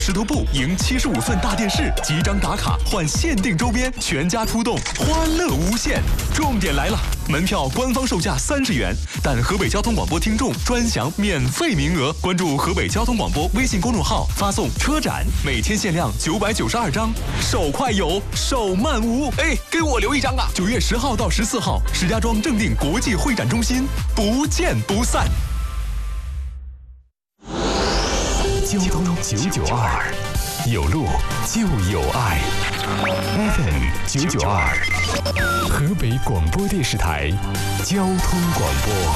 石头布赢75寸大电视，集章打卡换限定周边，全家出动，欢乐无限。重点来了，门票官方售价30元，但河北交通广播听众专享免费名额。关注河北交通广播微信公众号，发送车展，每天限量992张，手快有，手慢无。哎，给我留一张啊！9月10号到14号，石家庄正定国际会展中心，不见不散。 交通992，有路就有爱。FM 992，河北广播电视台交通广播。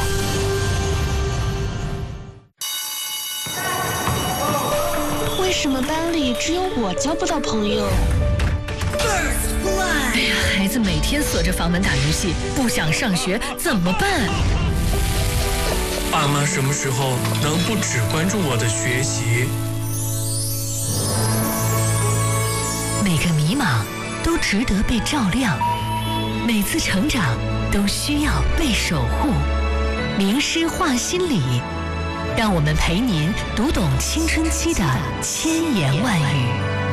为什么班里只有我交不到朋友？ 哎呀，孩子每天锁着房门打游戏，不想上学怎么办？ 爸妈什么时候能不只关注我的学习？ 每个迷茫都值得被照亮，每次成长都需要被守护。名师话心理，让我们陪您读懂青春期的千言万语。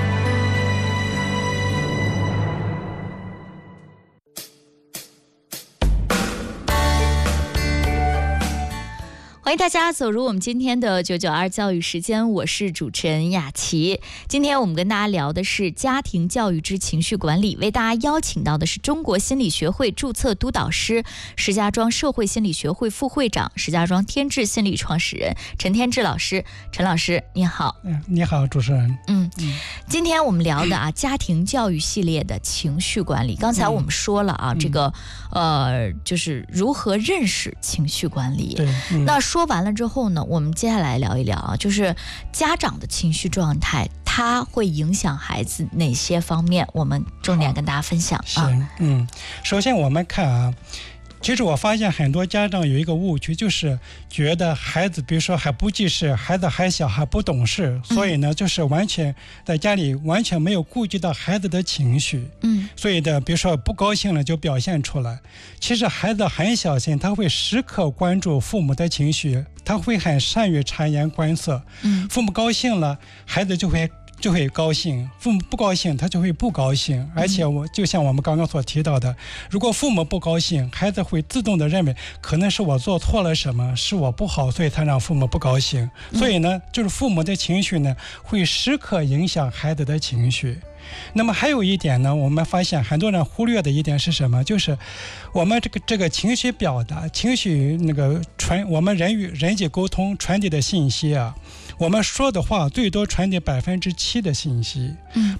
欢迎大家走入我们今天的992教育时间，我是主持人雅琪。今天我们跟大家聊的是家庭教育之情绪管理，为大家邀请到的是中国心理学会注册督导师、石家庄社会心理学会副会长、石家庄天智心理创始人陈天智老师。陈老师你好。 你好主持人。 今天我们聊的家庭教育系列的情绪管理，刚才我们说了这个就是如何认识情绪管理。那说完了之后呢，我们接下来聊一聊就是家长的情绪状态，它会影响孩子哪些方面？我们重点跟大家分享首先我们看其实我发现很多家长有一个误区，就是觉得孩子比如说还不记事，孩子还小还不懂事，所以呢就是完全在家里完全没有顾及到孩子的情绪，所以的比如说不高兴了就表现出来。其实孩子很小心，他会时刻关注父母的情绪，他会很善于察言观色。父母高兴了，孩子就会高兴，父母不高兴他就会不高兴。而且就像我们刚刚所提到的，如果父母不高兴，孩子会自动的认为可能是我做错了什么，是我不好，所以才让父母不高兴。所以呢就是父母的情绪呢会时刻影响孩子的情绪。那么还有一点呢，我们发现很多人忽略的一点是什么，就是我们这个情绪表达，情绪我们人与人际沟通传递的信息我们说的话最多传递7%的信息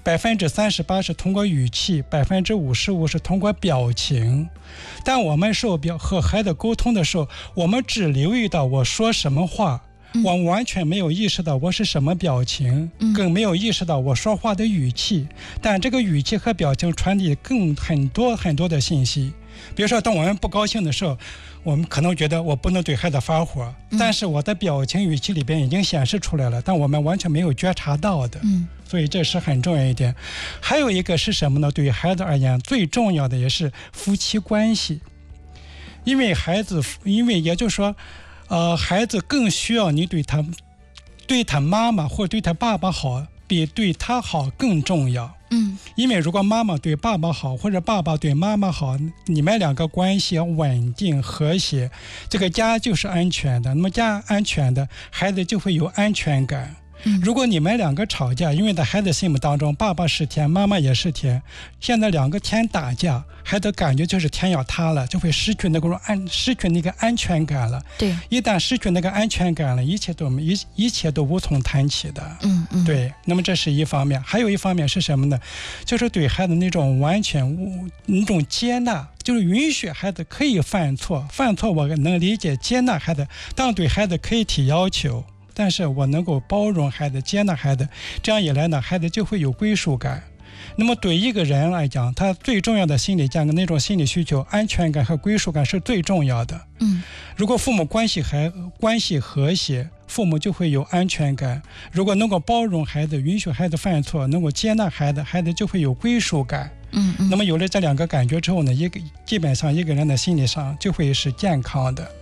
，38%是通过语气，55%是通过表情。但我们和孩子沟通的时候，我们只留意到我说什么话，我完全没有意识到我是什么表情，更没有意识到我说话的语气。但这个语气和表情传递很多的信息。比如说当我们不高兴的时候，我们可能觉得我不能对孩子发火，但是我的表情语气里边已经显示出来了，但我们完全没有觉察到的。所以这是很重要一点。还有一个是什么呢？对于孩子而言最重要的也是夫妻关系。因为也就是说孩子更需要你对他妈妈或对他爸爸好，比对他好更重要。因为如果妈妈对爸爸好，或者爸爸对妈妈好，你们两个关系稳定和谐，这个家就是安全的。那么家安全的，孩子就会有安全感。如果你们两个吵架，因为在孩子心目当中爸爸是天，妈妈也是天，现在两个天打架，孩子感觉就是天要塌了，就会失去那个安全感了。对，一旦失去那个安全感了，一切都无从谈起的。对。那么这是一方面，还有一方面是什么呢？就是对孩子那种那种接纳，就是允许孩子可以犯错我能理解，接纳孩子，当对孩子可以提要求，但是我能够包容孩子，接纳孩子，这样一来呢，孩子就会有归属感。那么对一个人来讲，他最重要的心理价格，那种心理需求，安全感和归属感是最重要的。如果父母关系和谐，父母就会有安全感。如果能够包容孩子，允许孩子犯错，能够接纳孩子，孩子就会有归属感。 那么有了这两个感觉之后呢，基本上一个人的心理上就会是健康的。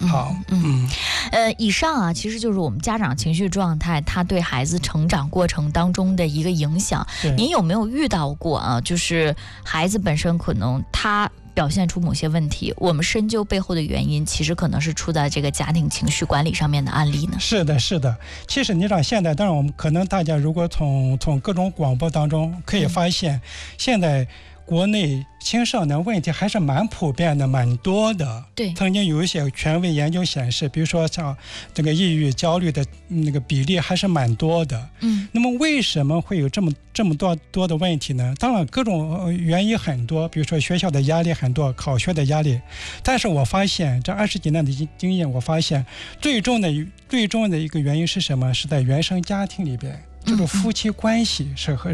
以上啊，其实就是我们家长情绪状态，他对孩子成长过程当中的一个影响。您有没有遇到过啊？就是孩子本身可能他表现出某些问题，我们深究背后的原因，其实可能是出在这个家庭情绪管理上面的案例呢？是的。 其实你知道，现在当然我们可能大家如果从各种广播当中可以发现，现在国内青少年问题还是蛮普遍的，蛮多的。 对， 曾经有一些权威研究显示，比如说像这个抑郁、焦虑的那个比例还是蛮多的。那么为什么会有这么多的问题呢？当然各种原因很多，比如说学校的压力很多，考学的压力。但是我发现这20几年的经验，我发现最重要的一个原因是什么？是在原生家庭里边。就是夫妻关系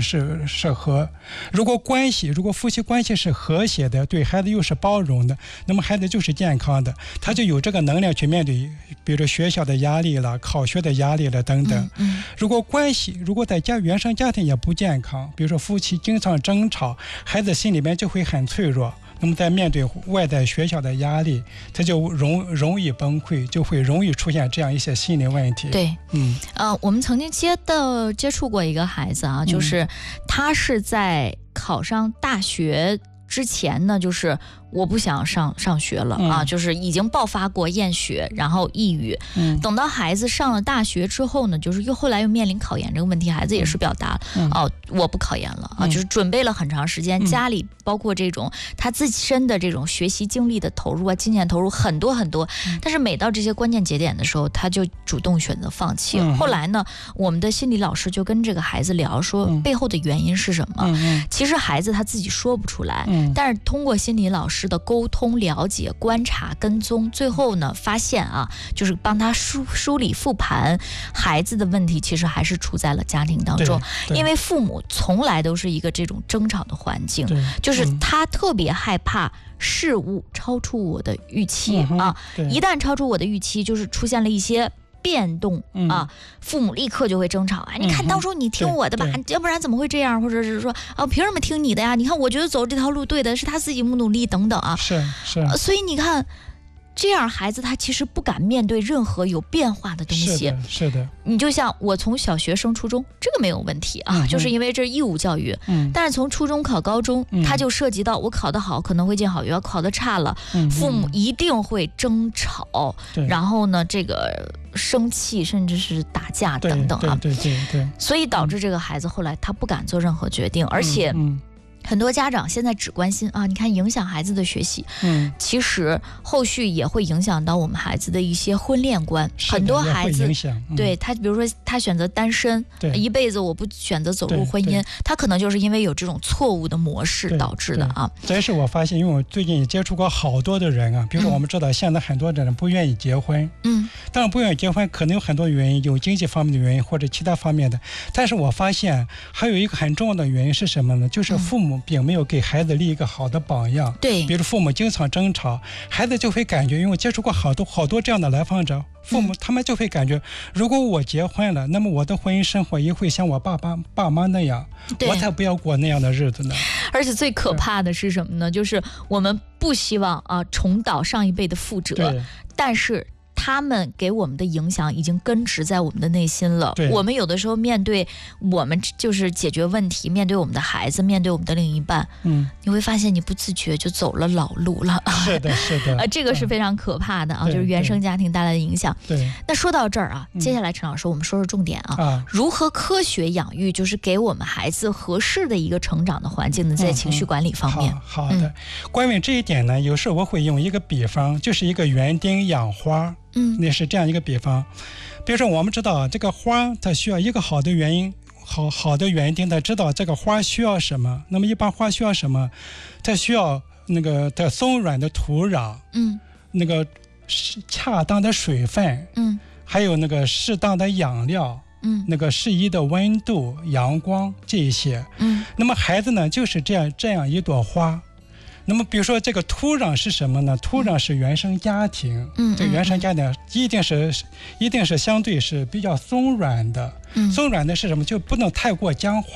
如果夫妻关系是和谐的，对孩子又是包容的，那么孩子就是健康的，他就有这个能量去面对，比如说学校的压力了、考学的压力了等等。如果在原生家庭也不健康，比如说夫妻经常争吵，孩子心里面就会很脆弱。那么在面对外在学校的压力，他就容易崩溃，就会容易出现这样一些心理问题。 对，我们曾经接触过一个孩子啊，就是他是在考上大学之前呢，就是我不想上学了啊，就是已经爆发过厌学，然后抑郁。等到孩子上了大学之后呢，就是后来又面临考研这个问题，孩子也是表达我不考研了啊，就是准备了很长时间，家里包括这种他自身的这种学习精力的投入啊，金钱投入很多很多，但是每到这些关键节点的时候，他就主动选择放弃。后来呢，我们的心理老师就跟这个孩子聊说，背后的原因是什么？其实孩子他自己说不出来，但是通过心理老师的沟通、了解、观察、跟踪，最后呢发现啊，就是帮他梳理复盘，孩子的问题其实还是处在了家庭当中，因为父母从来都是一个这种争吵的环境，就是他特别害怕事物超出我的预期啊，一旦超出我的预期，就是出现了一些变动啊，父母立刻就会争吵啊！你看，当初你听我的吧，要不然怎么会这样？或者是说凭什么听你的呀？你看，我觉得走这条路对的，是他自己不努力等等啊。 是， 所以你看，这样孩子他其实不敢面对任何有变化的东西。 是的。 你就像我从小学升初中，这个没有问题啊，就是因为这是义务教育。但是从初中考高中，它就涉及到我考得好可能会进好学校，考得差了，父母一定会争吵，然后呢，这个生气，甚至是打架等等啊。 对。 所以导致这个孩子后来他不敢做任何决定，而且很多家长现在只关心啊，你看影响孩子的学习，其实后续也会影响到我们孩子的一些婚恋观。很多孩子对他，比如说他选择单身，一辈子我不选择走入婚姻，他可能就是因为有这种错误的模式导致的啊。 这是我发现，因为我最近也接触过好多的人啊，比如说我们知道现在很多的人不愿意结婚，当然不愿意结婚可能有很多原因，有经济方面的原因或者其他方面的，但是我发现还有一个很重要的原因是什么呢？就是父母并没有给孩子立一个好的榜样。对，比如父母经常争吵，孩子就会感觉，因为我接触过好多这样的来访者，父母他们就会感觉，如果我结婚了，那么我的婚姻生活也会像我爸妈那样，我才不要过那样的日子呢。 而且最可怕的是什么呢？就是我们不希望重蹈上一辈的覆辙，但是他们给我们的影响已经根植在我们的内心了。我们有的时候面对我们就是解决问题，面对我们的孩子，面对我们的另一半，你会发现你不自觉就走了老路了。 是的， 这个是非常可怕的啊，就是原生家庭带来的影响。那说到这儿啊，接下来陈老师我们说重点啊，如何科学养育，就是给我们孩子合适的一个成长的环境呢，在情绪管理方面。 好的，关于这一点呢，有时候我会用一个比方，就是一个园丁养花。那是这样一个比方，比如说我们知道这个花它需要一个好的园丁，它知道这个花需要什么。那么一般花需要什么？它需要那个它松软的土壤，那个恰当的水分，还有那个适当的养料，那个适宜的温度、阳光这一些。那么孩子呢，就是这样一朵花。那么比如说这个土壤是什么呢？土壤是原生家庭，这个原生家庭一定是相对是比较松软的。松软的是什么？就不能太过僵化，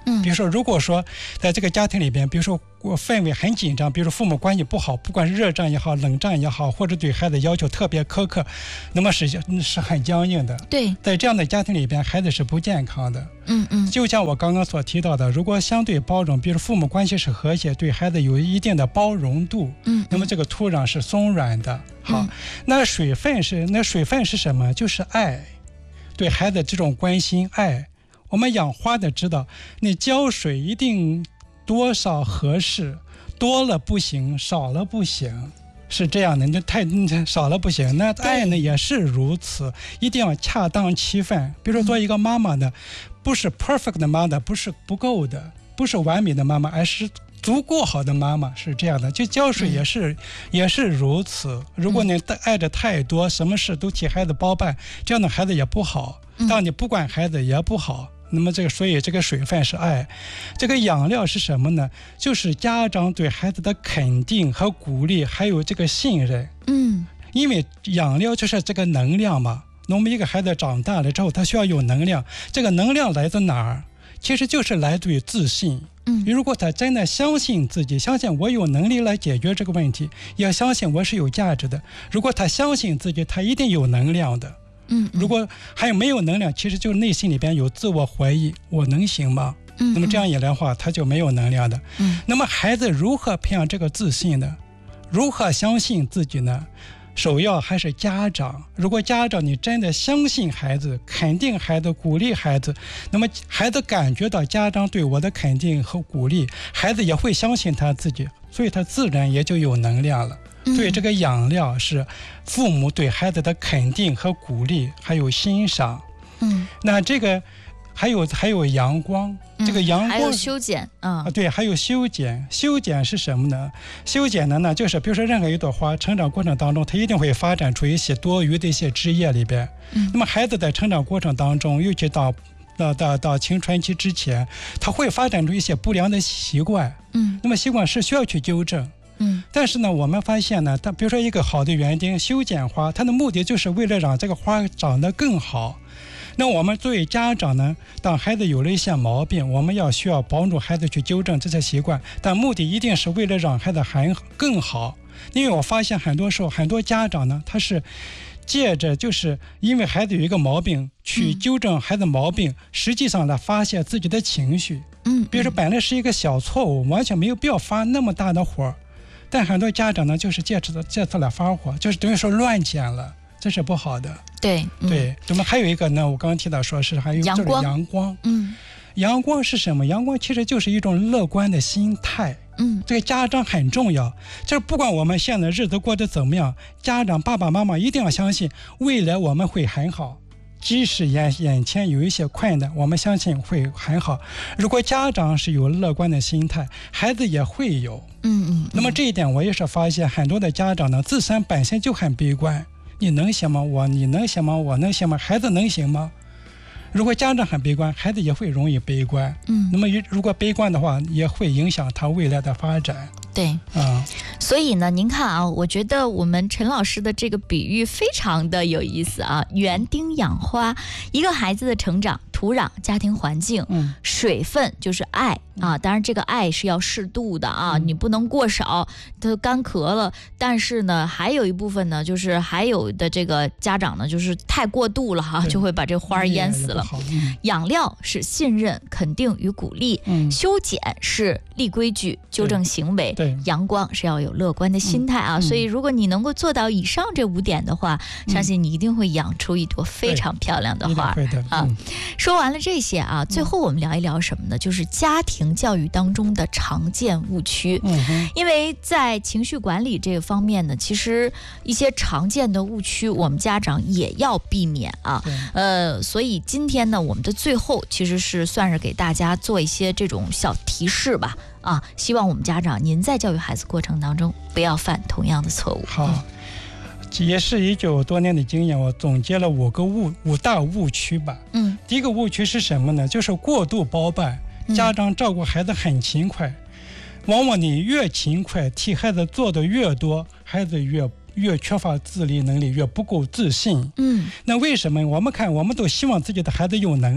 比如说，如果说在这个家庭里边，比如说氛围很紧张，比如说父母关系不好，不管是热战也好，冷战也好，或者对孩子要求特别苛刻，那么是很僵硬的。 对， 在这样的家庭里边，孩子是不健康的。就像我刚刚所提到的，如果相对包容，比如父母关系是和谐，对孩子有一定的包容度，那么这个土壤是松软的。好，那水分是什么？就是爱，对孩子这种关心爱。我们养花的知道，你浇水一定多少合适，多了不行，少了不行，是这样的。你太少了不行。那爱呢也是如此，一定要恰当其分。比如说做一个妈妈的，不是 perfect 的妈妈，不是不够的，不是完美的妈妈，而是足够好的妈妈，是这样的。就浇水也是如此。如果你爱的太多，什么事都替孩子包办，这样的孩子也不好。当你不管孩子也不好。那么所以这个水分是爱，这个养料是什么呢？就是家长对孩子的肯定和鼓励，还有这个信任。因为养料就是这个能量嘛。那我们一个孩子长大了之后，他需要有能量，这个能量来自哪儿？其实就是来自于自信。如果他真的相信自己，相信我有能力来解决这个问题，也相信我是有价值的。如果他相信自己，他一定有能量的。如果还有没有能量，其实就是内心里边有自我怀疑，我能行吗？那么这样一来的话，他就没有能量的。那么孩子如何培养这个自信呢？如何相信自己呢？首要还是家长。如果家长你真的相信孩子，肯定孩子，鼓励孩子，那么孩子感觉到家长对我的肯定和鼓励，孩子也会相信他自己，所以他自然也就有能量了。所以这个养料是父母对孩子的肯定和鼓励，还有欣赏。那这个还有阳光，这个阳光还有修剪对，还有修剪。修剪是什么呢？修剪的呢，就是比如说任何一朵花成长过程当中，它一定会发展出一些多余的一些枝叶里边。那么孩子在成长过程当中，尤其到青春期之前，他会发展出一些不良的习惯。那么习惯是需要去纠正。但是呢，我们发现呢，比如说一个好的园丁修剪花，它的目的就是为了让这个花长得更好。那我们作为家长呢，当孩子有了一些毛病，我们需要帮助孩子去纠正这些习惯，但目的一定是为了让孩子更好。因为我发现很多时候，很多家长呢，他是借着就是因为孩子有一个毛病去纠正孩子毛病，实际上来发泄自己的情绪。比如说本来是一个小错误，完全没有必要发那么大的火。但很多家长呢，就是借此来发火，就是等于说乱剪了，这是不好的。 对。 那么还有一个呢，我刚刚提到说是还有就是阳光。阳光是什么？阳光其实就是一种乐观的心态。这个家长很重要，就是不管我们现在日子过得怎么样，家长爸爸妈妈一定要相信未来我们会很好。即使眼前有一些困难，我们相信会很好。如果家长是有乐观的心态，孩子也会有。那么这一点我也是发现很多的家长呢，自身本身就很悲观。你能行吗？你能行吗？我能行吗？孩子能行吗？如果家长很悲观，孩子也会容易悲观。那么如果悲观的话，也会影响他未来的发展。 对，所以呢，您看啊，我觉得我们陈老师的这个比喻非常的有意思啊。园丁养花，一个孩子的成长，土壤、家庭环境，水分就是爱啊。当然，这个爱是要适度的啊，你不能过少，它干渴了。但是呢，还有一部分呢，就是还有的这个家长呢，就是太过度了哈，就会把这花淹死了。养料是信任、肯定与鼓励，修剪是立规矩、纠正行为。阳光是要有乐观的心态啊，所以如果你能够做到以上这5点的话，相信你一定会养出一朵非常漂亮的花啊。说完了这些啊，最后我们聊一聊什么呢？就是家庭教育当中的常见误区。因为在情绪管理这个方面呢，其实一些常见的误区，我们家长也要避免啊。所以今天呢，我们的最后其实是算是给大家做一些这种小提示吧。希望我们家长您在教育孩子过程当中不要犯同样的错误。 好，也是19多年的经验，我总结了5大误区吧。第一个误区是什么呢？就是过度包办，家长照顾孩子很勤快，往往你越勤快，替孩子做的越多，孩子越缺乏自理能力，越不够自信。那为什么我们都希望自己的孩子有能力？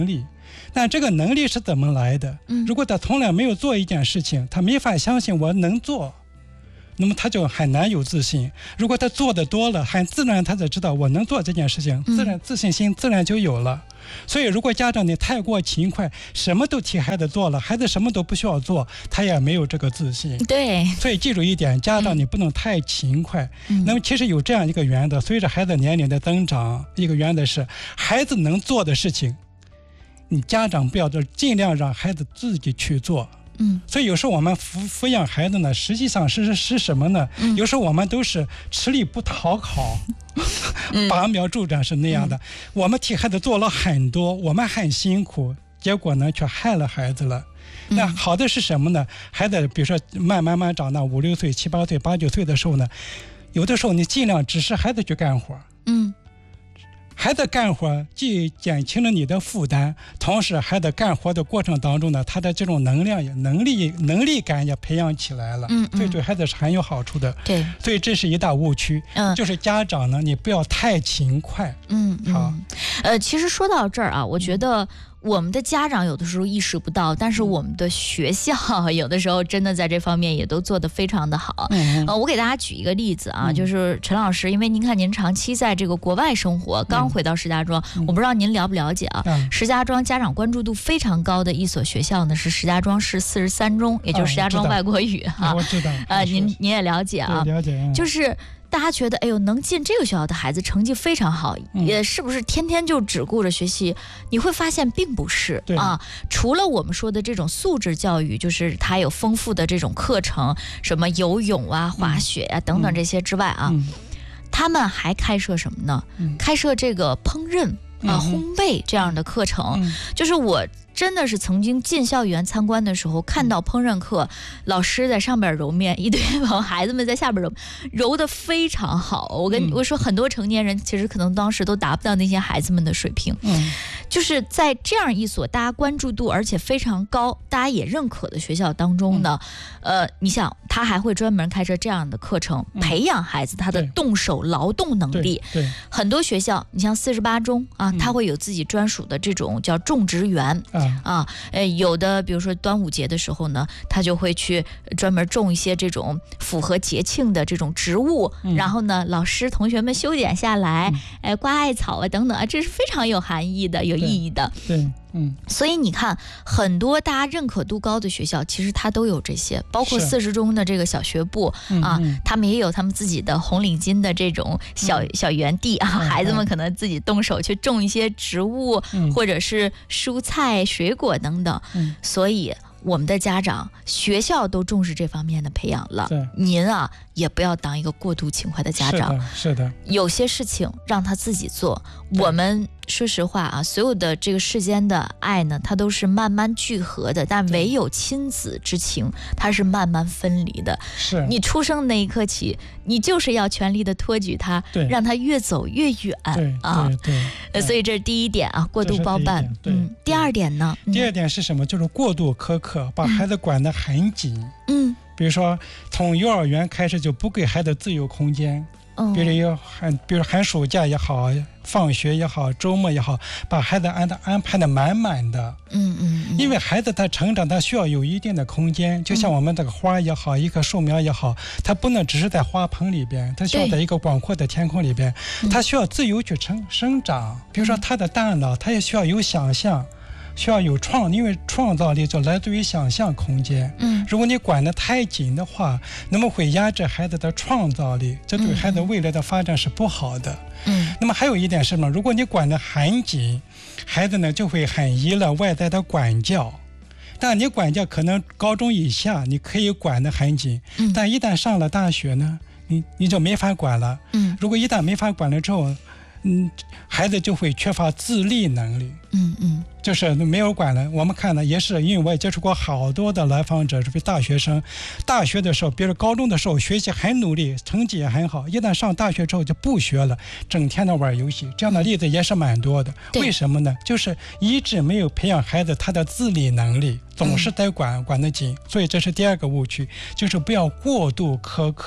那这个能力是怎么来的？如果他从来没有做一件事情，他没法相信我能做，那么他就很难有自信。如果他做的多了，很自然他才知道我能做这件事情，自信心自然就有了。所以如果家长你太过勤快，什么都替孩子做了，孩子什么都不需要做，他也没有这个自信。 对， 所以记住一点，家长你不能太勤快。那么其实有这样一个原则，随着孩子年龄的增长，一个原则是孩子能做的事情，你家长不要尽量让孩子自己去做。所以有时候我们抚养孩子呢，实际上是什么呢？有时候我们都是吃力不讨好，拔苗助长是那样的。我们替孩子做了很多，我们很辛苦，结果呢却害了孩子了。那好的是什么呢？孩子比如说慢慢长到5、6岁、7、8岁、8、9岁的时候呢，有的时候你尽量指示孩子去干活。孩子干活既减轻了你的负担，同时孩子干活的过程当中呢，他的这种能力感也培养起来了，所以对孩子是很有好处的。 对， 所以这是一大误区，就是家长呢，你不要太勤快。好， 其实说到这儿啊，我觉得我们的家长有的时候意识不到，但是我们的学校有的时候真的在这方面也都做得非常的好。我给大家举一个例子啊，就是陈老师，因为您看您长期在这个国外生活，刚回到石家庄，我不知道您了不了解啊？石家庄家长关注度非常高的一所学校呢，是石家庄市43中，也就是石家庄外国语哈。 我知道。 您也了解啊？ 了解。 就是大家觉得，哎呦，能进这个学校的孩子成绩非常好，也是不是天天就只顾着学习？你会发现并不是啊。除了我们说的这种素质教育，就是它有丰富的这种课程，什么游泳啊、滑雪啊等等这些之外啊，他们还开设什么呢？开设这个烹饪烘焙这样的课程。就是我真的是曾经进校园参观的时候，看到烹饪课老师在上边揉面，一堆孩子们在下边揉得非常好。我说很多成年人其实可能当时都达不到那些孩子们的水平。就是在这样一所大家关注度而且非常高，大家也认可的学校当中呢，你想他还会专门开设这样的课程，培养孩子他的动手劳动能力。对，很多学校，你像48中啊，他会有自己专属的这种叫种植园。有的比如说端午节的时候呢，他就会去专门种一些这种符合节庆的这种植物，然后呢，老师同学们修剪下来，刮艾草啊等等啊，这是非常有含义的、有意义的。 对。 所以你看，很多大家认可度高的学校，其实它都有这些，包括40中的这个小学部啊，他们也有他们自己的红领巾的这种小园地啊，孩子们可能自己动手去种一些植物，或者是蔬菜、水果等等。所以我们的家长、学校都重视这方面的培养了。您啊，也不要当一个过度勤快的家长。 是的。有些事情让他自己做。我们说实话啊，所有的这个世间的爱呢，它都是慢慢聚合的，但唯有亲子之情，它是慢慢分离的。 是你出生那一刻起，你就是要全力的托举他，让他越走越远。对。所以这是第一点啊，过度包办。第二点呢？ 第二点是什么？就是过度苛刻，把孩子管得很紧。比如说从幼儿园开始就不给孩子自由空间。比如寒暑假也好，放学也好，周末也好，把孩子安排的满满的。因为孩子他成长，他需要有一定的空间，就像我们这个花也好，一棵树苗也好，它不能只是在花盆里边，它需要在一个广阔的天空里边，它需要自由去生长。比如说他的大脑，他也需要有想象。需要有因为创造力就来自于想象空间。如果你管得太紧的话，那么会压制孩子的创造力，这对孩子未来的发展是不好的。那么还有一点是什么？如果你管得很紧，孩子呢就会很依赖外在的管教。但你管教可能高中以下你可以管得很紧，但一旦上了大学呢，你就没法管了。如果一旦没法管了之后，孩子就会缺乏自立能力。就是没有管了。我们看呢，也是因为我也接触过好多的来访者，是大学生。大学的时候，比如高中的时候学习很努力，成绩也很好，一旦上大学之后就不学了，整天的玩游戏。这样的例子也是蛮多的。为什么呢？就是一直没有培养孩子他的自理能力，总是在管得紧。所以这是第二个误区，就是不要过度苛刻。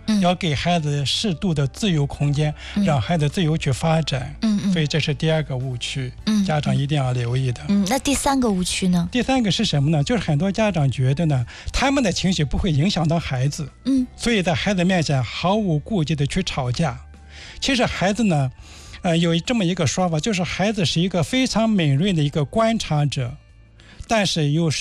要给孩子适度的自由空间，让孩子自由去发展。所以这是第2个误区，家长一定要留意的。 那第3个误区呢？ 第3个是什么呢？就是很多家长觉得呢，他们的情绪不会影响到孩子，所以在孩子面前毫无顾忌的去吵架。其实孩子呢，有这么一个说法，就是孩子是一个非常敏锐的一个观察者，但是又是